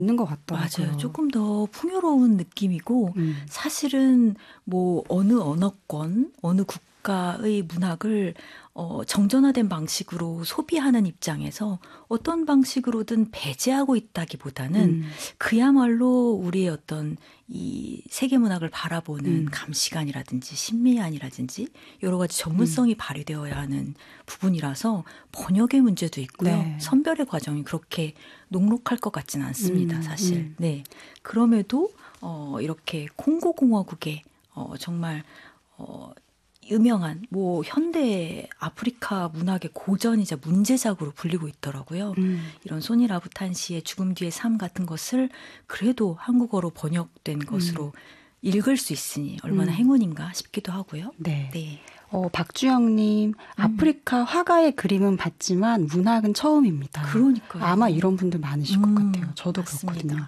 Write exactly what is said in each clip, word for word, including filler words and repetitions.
있는 것 같더라고요. 맞아요. 조금 더 풍요로운 느낌이고 음. 사실은 뭐 어느 언어권, 어느 국가의 문학을 어, 정전화된 방식으로 소비하는 입장에서 어떤 방식으로든 배제하고 있다기보다는 음. 그야말로 우리의 어떤 이 세계 문학을 바라보는 음. 감시관이라든지 심미안이라든지 여러 가지 전문성이 음. 발휘되어야 하는 부분이라서 번역의 문제도 있고요. 네. 선별의 과정이 그렇게 녹록할 것 같지는 않습니다. 음. 사실. 음. 네. 그럼에도 어, 이렇게 콩고 공화국의 어, 정말 어, 유명한 뭐 현대 아프리카 문학의 고전이자 문제작으로 불리고 있더라고요. 음. 이런 소니 라부탄 씨의 죽음 뒤의 삶 같은 것을 그래도 한국어로 번역된 것으로 음. 읽을 수 있으니 얼마나 음. 행운인가 싶기도 하고요. 네. 네. 어, 박주영님, 음. 아프리카 화가의 그림은 봤지만 문학은 처음입니다. 그러니까요. 아마 이런 분들 많으실 음, 것 같아요. 저도 맞습니다. 그렇거든요.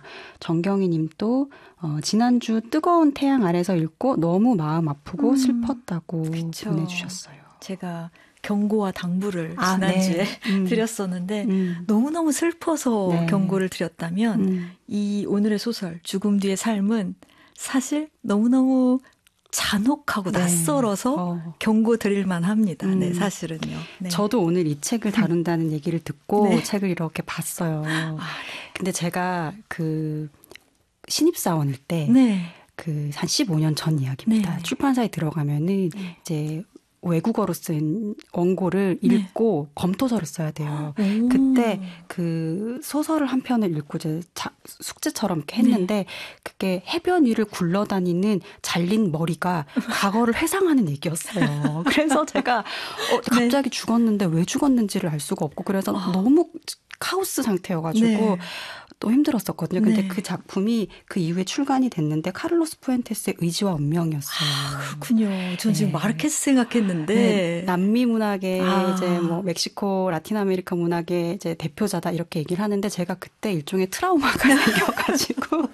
정경희님도 어, 지난주 뜨거운 태양 아래서 읽고 너무 마음 아프고 음, 슬펐다고 그쵸. 보내주셨어요. 제가 경고와 당부를 아, 지난주에 네. 음. 드렸었는데 음. 너무너무 슬퍼서 네. 경고를 드렸다면 음. 이 오늘의 소설 죽음 뒤의 삶은 사실 너무너무 잔혹하고 네. 낯설어서 어. 경고 드릴 만합니다. 음. 네, 사실은요. 네. 저도 오늘 이 책을 다룬다는 얘기를 듣고 네. 책을 이렇게 봤어요. 아, 네. 근데 제가 그 신입사원일 때 네. 그 한 십오 년 전 이야기입니다. 네. 출판사에 들어가면은 네. 이제 외국어로 쓴 원고를 네. 읽고 검토서를 써야 돼요. 오. 그때 그 소설을 한 편을 읽고 이제 자, 숙제처럼 이렇게 했는데 네. 그게 해변 위를 굴러다니는 잘린 머리가 과거를 회상하는 얘기였어요. 그래서 제가 어, 갑자기 네. 죽었는데 왜 죽었는지를 알 수가 없고 그래서 어. 너무 카오스 상태여가지고 네. 또 힘들었었거든요. 근데 네. 그 작품이 그 이후에 출간이 됐는데 카를로스 푸엔테스의 의지와 운명이었어요. 아, 그렇군요. 전 네. 지금 마르케스 생각했는데 네. 남미 문학의 아. 이제 뭐 멕시코, 라틴 아메리카 문학의 이제 대표자다 이렇게 얘기를 하는데 제가 그때 일종의 트라우마가 생겨가지고.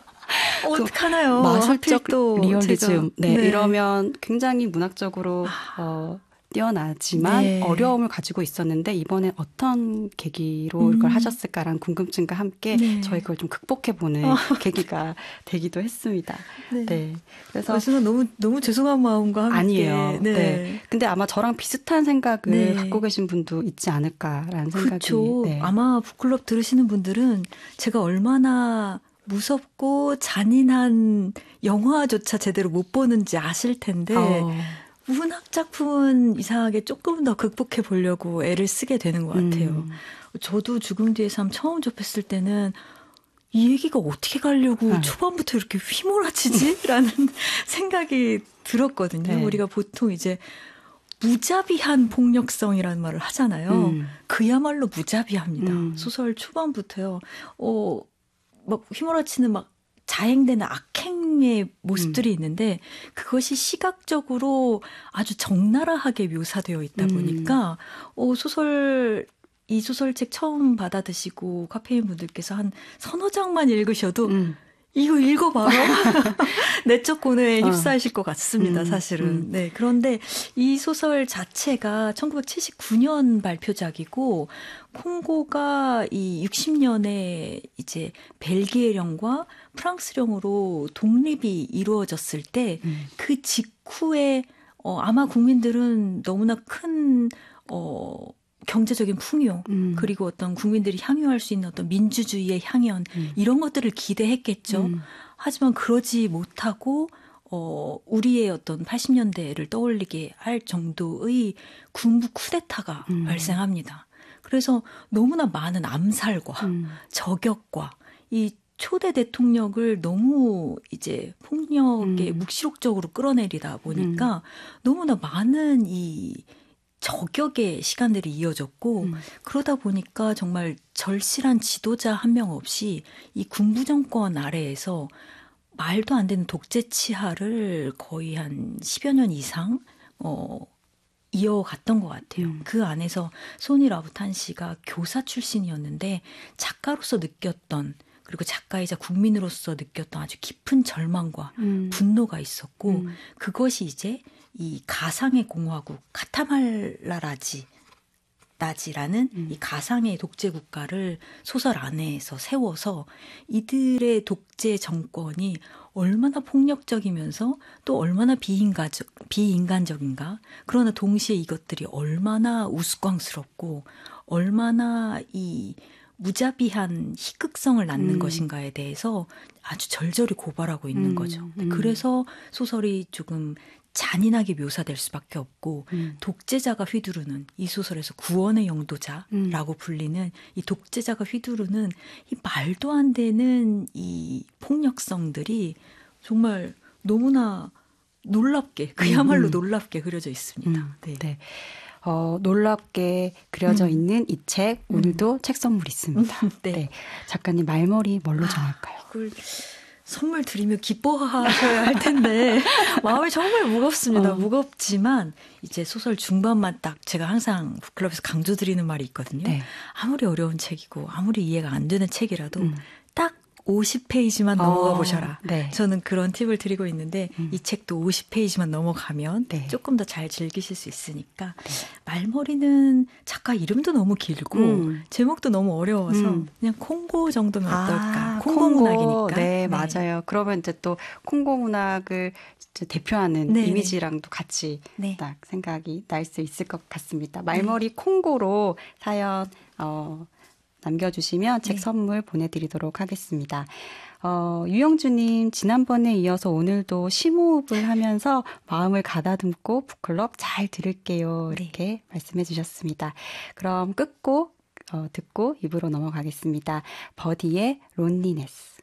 어떡하나요? 마술적 리얼리즘. 제가. 네, 네. 이러면 굉장히 문학적으로 아. 어, 뛰어나지만 네. 어려움을 가지고 있었는데 이번에 어떤 계기로 음. 이걸 하셨을까라는 궁금증과 함께 네. 저희 그걸 좀 극복해보는 어. 계기가 되기도 했습니다. 네. 네. 그래서 어, 너무 너무 죄송한 마음과 함께 아니에요. 네. 네. 근데 아마 저랑 비슷한 생각을 네. 갖고 계신 분도 있지 않을까라는 생각이. 그렇죠. 네. 아마 북클럽 들으시는 분들은 제가 얼마나 무섭고 잔인한 영화조차 제대로 못 보는지 아실 텐데. 어. 문학 작품은 이상하게 조금 더 극복해 보려고 애를 쓰게 되는 것 같아요. 음. 저도 죽음 뒤의 삶 처음 접했을 때는 이 얘기가 어떻게 가려고 네. 초반부터 이렇게 휘몰아치지? 라는 생각이 들었거든요. 네. 우리가 보통 이제 무자비한 폭력성이라는 말을 하잖아요. 음. 그야말로 무자비합니다. 음. 소설 초반부터요. 어, 막 휘몰아치는 막 자행되는 악행의 모습들이 음. 있는데 그것이 시각적으로 아주 적나라하게 묘사되어 있다 보니까 음. 어, 소설 이 소설책 처음 받아 드시고 카페인 분들께서 한 서너 장만 읽으셔도 음. 이거 읽어봐라. 내적 고뇌에 휩싸이실 어. 것 같습니다. 사실은. 음. 네. 그런데 이 소설 자체가 천구백칠십구 년 발표작이고 콩고가 이 육십 년에 이제 벨기에령과 프랑스령으로 독립이 이루어졌을 때 그 음. 직후에 어, 아마 국민들은 너무나 큰 어, 경제적인 풍요 음. 그리고 어떤 국민들이 향유할 수 있는 어떤 민주주의의 향연 음. 이런 것들을 기대했겠죠. 음. 하지만 그러지 못하고 어, 우리의 어떤 팔십 년대를 떠올리게 할 정도의 군부 쿠데타가 음. 발생합니다. 그래서 너무나 많은 암살과 음. 저격과 이 초대 대통령을 너무 이제 폭력에 음. 묵시록적으로 끌어내리다 보니까 음. 너무나 많은 이 저격의 시간들이 이어졌고 음. 그러다 보니까 정말 절실한 지도자 한 명 없이 이 군부 정권 아래에서 말도 안 되는 독재 치하를 거의 한 십여 년 이상 어, 이어갔던 것 같아요. 음. 그 안에서 소니 라부탄 씨가 교사 출신이었는데 작가로서 느꼈던 그리고 작가이자 국민으로서 느꼈던 아주 깊은 절망과 음. 분노가 있었고 음. 그것이 이제 이 가상의 공화국 카타말라라지 나지라는 음. 이 가상의 독재 국가를 소설 안에서 세워서 이들의 독재 정권이 얼마나 폭력적이면서 또 얼마나 비인간적, 비인간적인가. 그러나 동시에 이것들이 얼마나 우스꽝스럽고 얼마나 이 무자비한 희극성을 낳는 음. 것인가에 대해서 아주 절절히 고발하고 있는 음. 거죠. 음. 그래서 소설이 조금 잔인하게 묘사될 수밖에 없고 음. 독재자가 휘두르는 이 소설에서 구원의 영도자라고 음. 불리는 이 독재자가 휘두르는 이 말도 안 되는 이 폭력성들이 정말 너무나 놀랍게 그야말로 음. 놀랍게 그려져 있습니다. 음. 네. 네. 어, 놀랍게 그려져 음. 있는 이 책 오늘도 책 선물 있습니다. 네. 네. 작가님 말머리 뭘로 아, 정할까요? 이걸 선물 드리면 기뻐하셔야 할 텐데 마음이 정말 무겁습니다. 어. 무겁지만 이제 소설 중반만 딱 제가 항상 북클럽에서 강조드리는 말이 있거든요. 네. 아무리 어려운 책이고 아무리 이해가 안 되는 책이라도 음. 딱 오십 페이지만 어, 넘어가 보셔라. 네. 저는 그런 팁을 드리고 있는데 음. 이 책도 오십 페이지만 넘어가면 네. 조금 더 잘 즐기실 수 있으니까 말머리는 작가 이름도 너무 길고 음. 제목도 너무 어려워서 음. 그냥 콩고 정도면 어떨까. 아, 콩고 문학이니까. 네, 맞아요. 그러면 이제 또 콩고 문학을 이제 대표하는 네. 이미지랑도 같이 네. 딱 생각이 날 수 있을 것 같습니다. 말머리 콩고로 사연 어, 남겨주시면 책 네. 선물 보내드리도록 하겠습니다. 어, 유영주님, 지난번에 이어서 오늘도 심호흡을 하면서 마음을 가다듬고 북클럽 잘 들을게요. 이렇게 네. 말씀해 주셨습니다. 그럼 끝곡 어, 듣고 입으로 넘어가겠습니다. 버디의 론리네스.